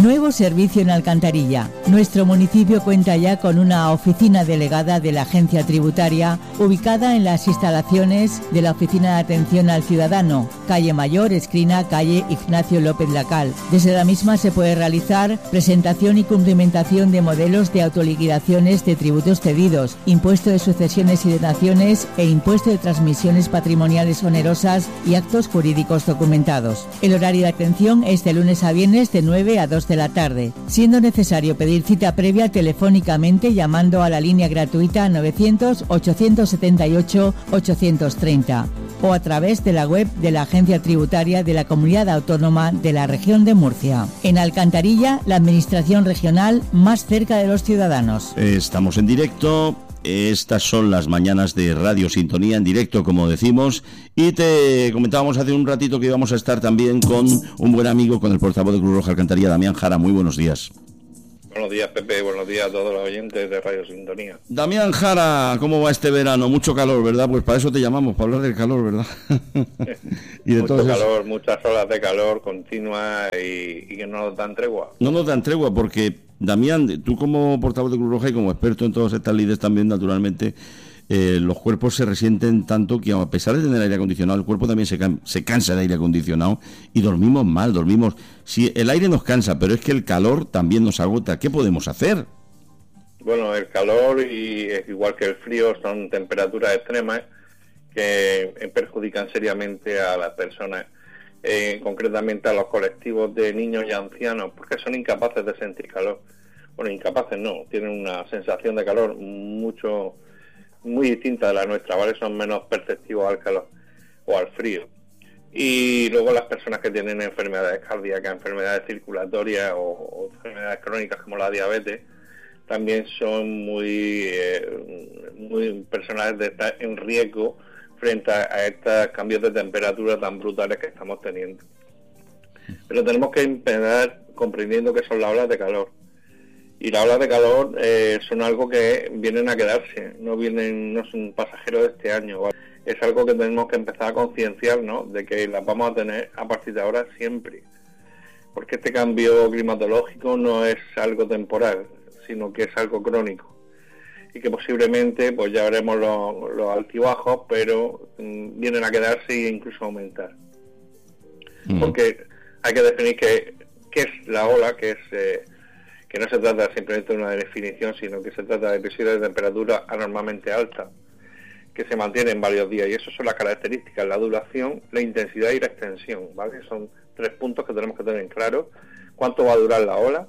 Nuevo servicio en Alcantarilla. Nuestro municipio cuenta ya con una oficina delegada de la Agencia Tributaria ubicada en las instalaciones de la Oficina de Atención al Ciudadano, calle Mayor, esquina calle Ignacio López Lacal. Desde la misma se puede realizar presentación y cumplimentación de modelos de autoliquidaciones de tributos cedidos, impuesto de sucesiones y donaciones e impuesto de transmisiones patrimoniales onerosas y actos jurídicos documentados. El horario de atención es de lunes a viernes de 9 a 2 de la tarde, siendo necesario pedir cita previa telefónicamente llamando a la línea gratuita 900-878-830 o a través de la web de la Agencia Tributaria de la Comunidad Autónoma de la Región de Murcia. En Alcantarilla, la administración regional más cerca de los ciudadanos. Estamos en directo. Estas son las mañanas de Radio Sintonía en directo, como decimos, y te comentábamos hace un ratito que íbamos a estar también con un buen amigo, con el portavoz de Cruz Roja Alcantarilla, Damián Jara. Muy buenos días. Buenos días, Pepe, buenos días a todos los oyentes de Radio Sintonía. Damián Jara, ¿cómo va este verano? Mucho calor, ¿verdad? Pues para eso te llamamos, para hablar del calor, ¿verdad? Y de mucho calor, muchas olas de calor continuas y que no nos dan tregua. No nos dan tregua porque, Damián, tú como portavoz de Cruz Roja y como experto en todas estas lides también, naturalmente, los cuerpos se resienten tanto que a pesar de tener aire acondicionado, el cuerpo también se cansa de aire acondicionado y dormimos mal, si el aire nos cansa, pero es que el calor también nos agota. ¿Qué podemos hacer? Bueno, el calor y igual que el frío son temperaturas extremas que perjudican seriamente a las personas, concretamente a los colectivos de niños y ancianos, porque son incapaces de sentir calor. Bueno, incapaces no, tienen una sensación de calor muy distinta de la nuestra, ¿vale? Son menos perceptivos al calor o al frío. Y luego las personas que tienen enfermedades cardíacas, enfermedades circulatorias o enfermedades crónicas como la diabetes, también son muy personas de estar en riesgo frente a estos cambios de temperatura tan brutales que estamos teniendo. Pero tenemos que empezar comprendiendo que son las olas de calor. Y las olas de calor son algo que vienen a quedarse, no son pasajeros de este año, ¿vale? Es algo que tenemos que empezar a concienciar, ¿no?, de que las vamos a tener a partir de ahora siempre. Porque este cambio climatológico no es algo temporal, sino que es algo crónico. Y que posiblemente pues ya veremos los altibajos, pero vienen a quedarse e incluso aumentar. Porque hay que definir qué es la ola, que no se trata simplemente de una definición, sino que se trata de episodios de temperatura anormalmente alta, que se mantienen varios días, y eso son las características: la duración, la intensidad y la extensión, ¿vale? Son 3 puntos que tenemos que tener en claro: cuánto va a durar la ola,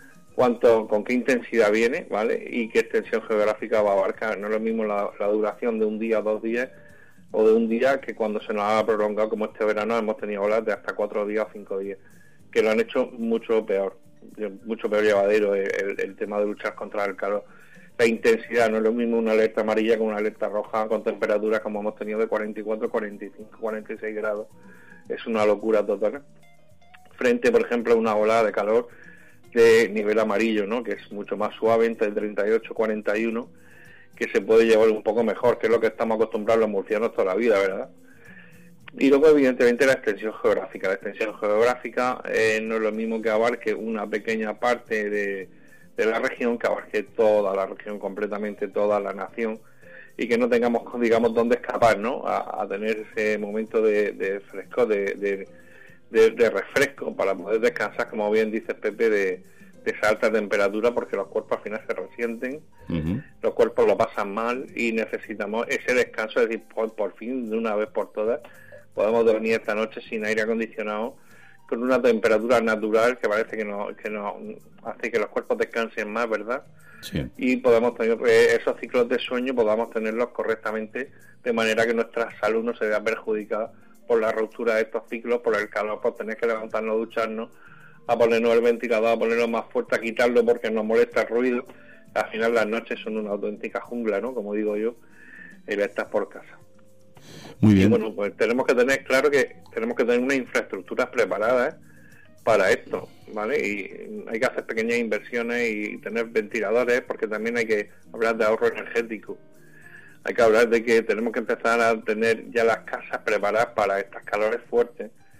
con qué intensidad viene, ¿vale?, y qué extensión geográfica va a abarcar. No es lo mismo la duración de un día, 2 días, o de un día, que cuando se nos ha prolongado, como este verano hemos tenido olas de hasta 4 días o 5 días, que lo han hecho mucho peor llevadero el tema de luchar contra el calor. La intensidad no es lo mismo una alerta amarilla con una alerta roja con temperaturas como hemos tenido de 44, 45, 46 grados. Es una locura total. Frente, por ejemplo, a una ola de calor de nivel amarillo, ¿no?, que es mucho más suave, entre 38 y 41, que se puede llevar un poco mejor, que es lo que estamos acostumbrados los murcianos toda la vida, ¿verdad? Y luego, evidentemente, la extensión geográfica. La extensión geográfica no es lo mismo que abarque una pequeña parte de la región, que abarque toda la región, completamente toda la nación, y que no tengamos, digamos, dónde escapar, ¿no?, a tener ese momento de fresco, de refresco, para poder descansar, como bien dice Pepe, de esa alta temperatura, porque los cuerpos al final se resienten, los cuerpos lo pasan mal y necesitamos ese descanso, es decir, por fin, de una vez por todas, podemos dormir esta noche sin aire acondicionado, con una temperatura natural que parece que nos hace que los cuerpos descansen más, ¿verdad? Sí. Y podemos tener esos ciclos de sueño, podamos tenerlos correctamente, de manera que nuestra salud no se vea perjudicada por la ruptura de estos ciclos, por el calor, por tener que levantarnos, ducharnos, a ponernos el ventilador, a ponerlo más fuerte, a quitarlo porque nos molesta el ruido. Al final las noches son una auténtica jungla, ¿no?, como digo yo, el estar por casa. Muy bien. Y bueno, pues tenemos que tener claro que tenemos que tener unas infraestructuras preparadas para esto, ¿vale? Y hay que hacer pequeñas inversiones y tener ventiladores, porque también hay que hablar de ahorro energético. Hay que hablar de que tenemos que empezar a tener ya las casas preparadas para estas calores fuertes,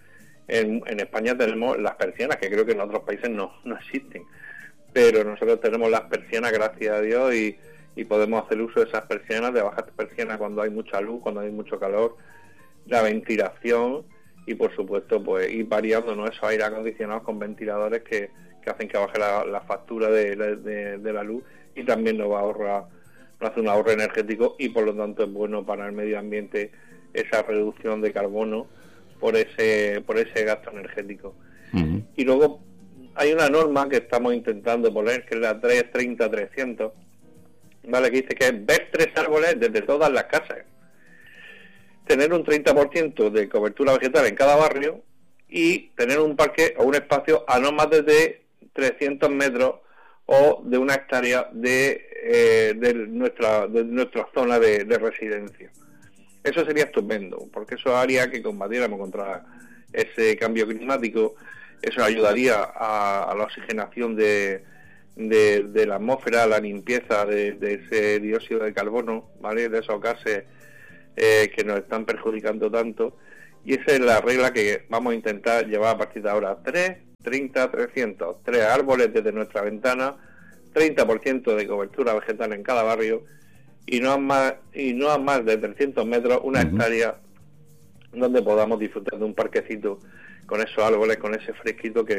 En España tenemos las persianas, que creo que en otros países no existen, pero nosotros tenemos las persianas, gracias a Dios, y podemos hacer uso de esas persianas, de bajar persianas cuando hay mucha luz, cuando hay mucho calor, la ventilación y por supuesto pues ir variando, ¿no?, esos aire acondicionados con ventiladores que hacen que baje la factura de la luz, y también nos hace un ahorro energético, y por lo tanto es bueno para el medio ambiente esa reducción de carbono por ese gasto energético. Uh-huh. Y luego hay una norma que estamos intentando poner, que es la 330-300, ¿vale?, que dice que es ver 3 árboles desde todas las casas, tener un 30% de cobertura vegetal en cada barrio y tener un parque o un espacio a no más de 300 metros o de una hectárea de nuestra zona de residencia. Eso sería estupendo, porque eso haría que combatiéramos contra ese cambio climático. Eso ayudaría a la oxigenación de la atmósfera, a la limpieza de ese dióxido de carbono, ¿vale?, de esos gases que nos están perjudicando tanto. Y esa es la regla que vamos a intentar llevar a partir de ahora: 3 árboles desde nuestra ventana, 30% de cobertura vegetal en cada barrio, y no a más de 300 metros, una hectárea donde podamos disfrutar de un parquecito con esos árboles, con ese fresquito que